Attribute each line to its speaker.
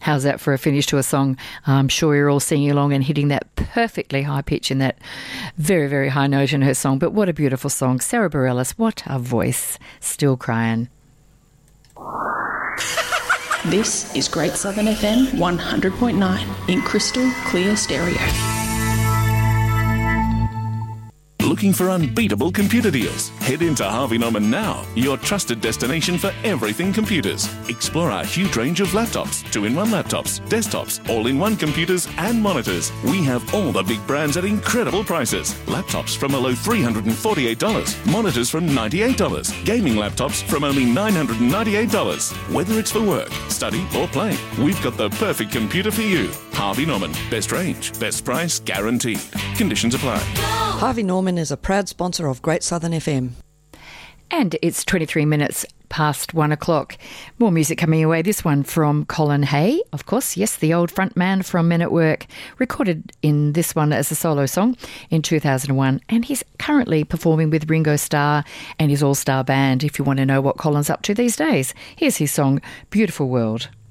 Speaker 1: How's that for a finish to a song? I'm sure you're all singing along and hitting that perfectly high pitch in that very, very high note in her song. But what a beautiful song. Sara Bareilles, what a voice. Still crying.
Speaker 2: This is Great Southern FM 100.9 in crystal clear stereo.
Speaker 3: Looking for unbeatable computer deals? Head into Harvey Norman now, your trusted destination for everything computers. Explore our huge range of laptops, 2-in-1 laptops, desktops, all-in-one computers and monitors. We have all the big brands at incredible prices. Laptops from a low $348, monitors from $98, gaming laptops from only $998. Whether it's for work, study or play, we've got the perfect computer for you. Harvey Norman, best range, best price guaranteed. Conditions apply.
Speaker 4: Harvey Norman is a proud sponsor of Great Southern FM.
Speaker 1: And it's 23 minutes past 1 o'clock. More music coming your way. This one from Colin Hay, of course. Yes, the old frontman from Men at Work. Recorded in this one as a solo song in 2001. And he's currently performing with Ringo Starr and his all-star band, if you want to know what Colin's up to these days. Here's his song, Beautiful World.